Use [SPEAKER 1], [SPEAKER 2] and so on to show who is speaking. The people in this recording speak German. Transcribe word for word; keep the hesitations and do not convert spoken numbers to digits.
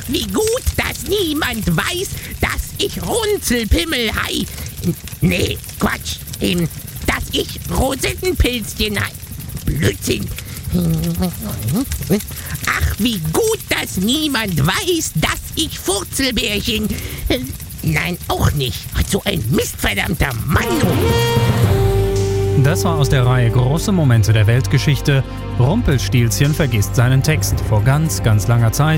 [SPEAKER 1] wie gut, dass niemand weiß, dass ich Runzelpimmel hei. Nee, Quatsch. Ähm, dass ich Rosettenpilzchen hei. Blödsinn. Ach, wie gut, dass niemand weiß, dass ich Furzelbärchen... Äh, nein, auch nicht. So ein mistverdammter Mann.
[SPEAKER 2] Das war aus der Reihe Große Momente der Weltgeschichte. Rumpelstilzchen vergisst seinen Text. Vor ganz, ganz langer Zeit